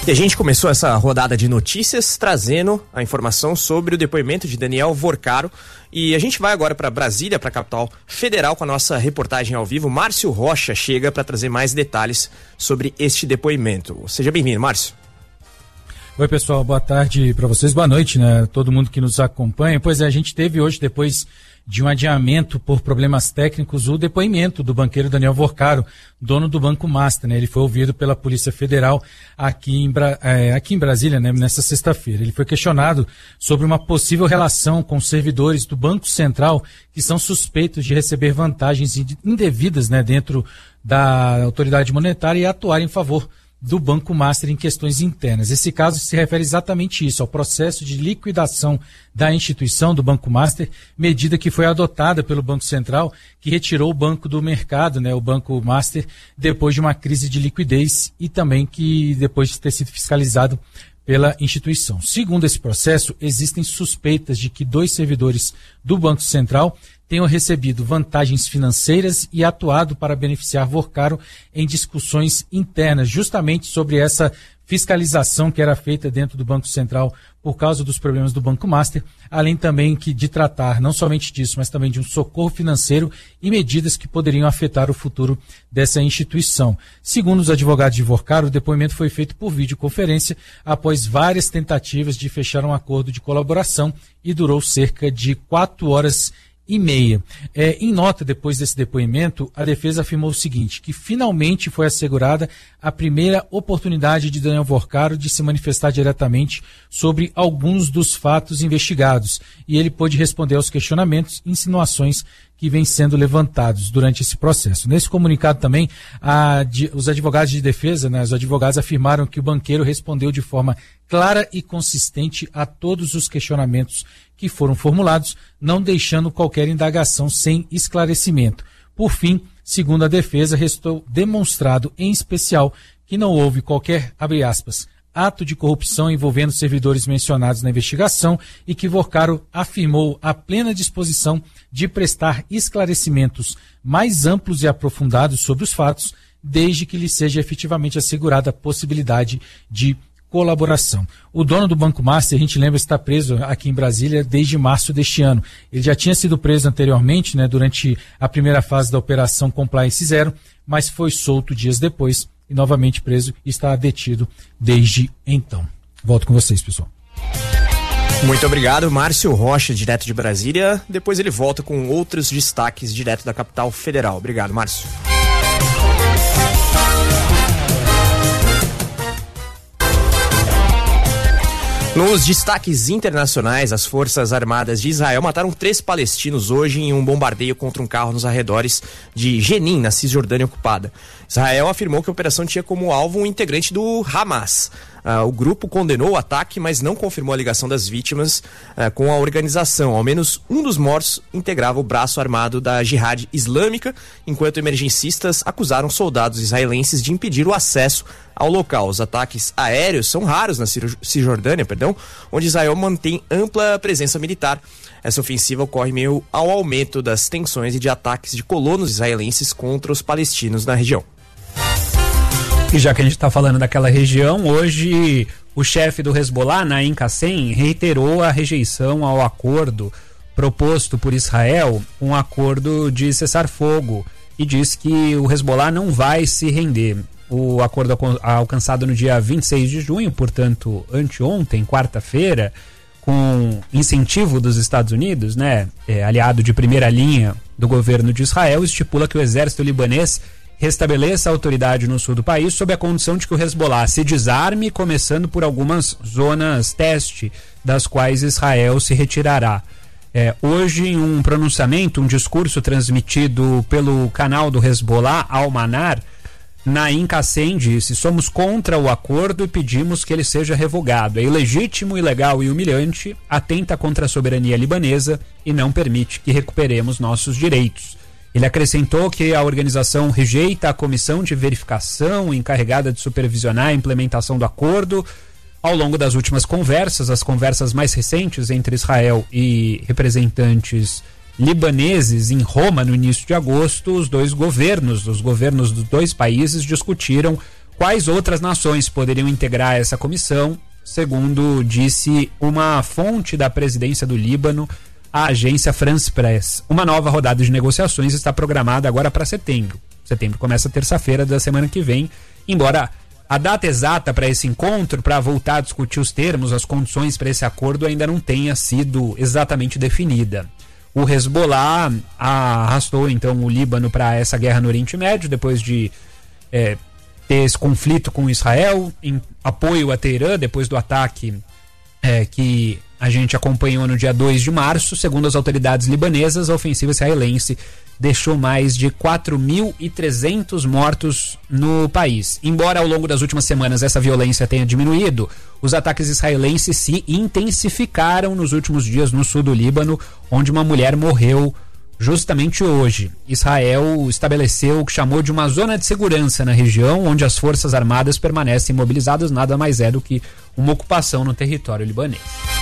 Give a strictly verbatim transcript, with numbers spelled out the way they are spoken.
E a gente começou essa rodada de notícias trazendo a informação sobre o depoimento de Daniel Vorcaro. E a gente vai agora para Brasília, para a capital federal, com a nossa reportagem ao vivo. Márcio Rocha chega para trazer mais detalhes sobre este depoimento. Seja bem-vindo, Márcio. Oi, pessoal, boa tarde para vocês, boa noite, né? Todo mundo que nos acompanha. Pois é, a gente teve hoje, depois de um adiamento por problemas técnicos, o depoimento do banqueiro Daniel Vorcaro, dono do Banco Master, né? Ele foi ouvido pela Polícia Federal aqui em, Bra... é, aqui em Brasília, né? Nessa sexta-feira. Ele foi questionado sobre uma possível relação com servidores do Banco Central que são suspeitos de receber vantagens indevidas, né? Dentro da autoridade monetária e atuar em favor do Banco Master em questões internas. Esse caso se refere exatamente isso, ao processo de liquidação da instituição do Banco Master, medida que foi adotada pelo Banco Central, que retirou o banco do mercado, né, o Banco Master, depois de uma crise de liquidez e também que depois de ter sido fiscalizado pela instituição. Segundo esse processo, existem suspeitas de que dois servidores do Banco Central tenham recebido vantagens financeiras e atuado para beneficiar Vorcaro em discussões internas, justamente sobre essa fiscalização que era feita dentro do Banco Central por causa dos problemas do Banco Master, além também que de tratar não somente disso, mas também de um socorro financeiro e medidas que poderiam afetar o futuro dessa instituição. Segundo os advogados de Vorcaro, o depoimento foi feito por videoconferência após várias tentativas de fechar um acordo de colaboração e durou cerca de quatro horas e meia. É, em nota, depois desse depoimento, a defesa afirmou o seguinte, que finalmente foi assegurada a primeira oportunidade de Daniel Vorcaro de se manifestar diretamente sobre alguns dos fatos investigados, e ele pôde responder aos questionamentos e insinuações que vêm sendo levantados durante esse processo. Nesse comunicado também, a, de, os advogados de defesa, né, os advogados afirmaram que o banqueiro respondeu de forma clara e consistente a todos os questionamentos que foram formulados, não deixando qualquer indagação sem esclarecimento. Por fim, segundo a defesa, restou demonstrado em especial que não houve qualquer, abre aspas, ato de corrupção envolvendo servidores mencionados na investigação e que Vorcaro afirmou a plena disposição de prestar esclarecimentos mais amplos e aprofundados sobre os fatos, desde que lhe seja efetivamente assegurada a possibilidade de colaboração. O dono do Banco Master, a gente lembra, está preso aqui em Brasília desde março deste ano. Ele já tinha sido preso anteriormente, né, durante a primeira fase da Operação Compliance Zero, mas foi solto dias depois e novamente preso e está detido desde então. Volto com vocês, pessoal. Muito obrigado, Márcio Rocha, direto de Brasília. Depois ele volta com outros destaques direto da capital federal. Obrigado, Márcio. Nos destaques internacionais, as Forças Armadas de Israel mataram três palestinos hoje em um bombardeio contra um carro nos arredores de Jenin, na Cisjordânia ocupada. Israel afirmou que a operação tinha como alvo um integrante do Hamas. Uh, o grupo condenou o ataque, mas não confirmou a ligação das vítimas uh, com a organização. Ao menos um dos mortos integrava o braço armado da Jihad Islâmica, enquanto emergencistas acusaram soldados israelenses de impedir o acesso ao local. Os ataques aéreos são raros na Cisjordânia, perdão, onde Israel mantém ampla presença militar. Essa ofensiva ocorre meio ao aumento das tensões e de ataques de colonos israelenses contra os palestinos na região. E já que a gente está falando daquela região, hoje o chefe do Hezbollah, Naim Qassem, reiterou a rejeição ao acordo proposto por Israel, um acordo de cessar-fogo, e diz que o Hezbollah não vai se render. O acordo alcançado no dia vinte e seis de junho, portanto, anteontem, quarta-feira, com incentivo dos Estados Unidos, né, é, aliado de primeira linha do governo de Israel, estipula que o exército libanês restabeleça a autoridade no sul do país sob a condição de que o Hezbollah se desarme, começando por algumas zonas teste, das quais Israel se retirará. É, hoje, em um pronunciamento, um discurso transmitido pelo canal do Hezbollah, Al-Manar, Naim Qassem disse: somos contra o acordo e pedimos que ele seja revogado. É ilegítimo, ilegal e humilhante, atenta contra a soberania libanesa e não permite que recuperemos nossos direitos. Ele acrescentou que a organização rejeita a comissão de verificação encarregada de supervisionar a implementação do acordo. Ao longo das últimas conversas, as conversas mais recentes entre Israel e representantes libaneses em Roma no início de agosto, os dois governos, os governos dos dois países discutiram Quais outras nações poderiam integrar essa comissão? Segundo disse uma fonte da presidência do Líbano, a agência France Press. Uma nova rodada de negociações está programada agora para setembro. Setembro começa terça-feira da semana que vem, embora a data exata para esse encontro, para voltar a discutir os termos, as condições para esse acordo ainda não tenha sido exatamente definida. O Hezbollah arrastou então o Líbano para essa guerra no Oriente Médio, depois de é, ter esse conflito com Israel, em apoio a Teherã, depois do ataque é, que a gente acompanhou no dia dois de março. Segundo as autoridades libanesas, a ofensiva israelense deixou mais de quatro mil e trezentos mortos no país. Embora ao longo das últimas semanas essa violência tenha diminuído, os ataques israelenses se intensificaram nos últimos dias no sul do Líbano, onde uma mulher morreu justamente hoje. Israel estabeleceu o que chamou de uma zona de segurança na região, onde as forças armadas permanecem mobilizadas, nada mais é do que uma ocupação no território libanês.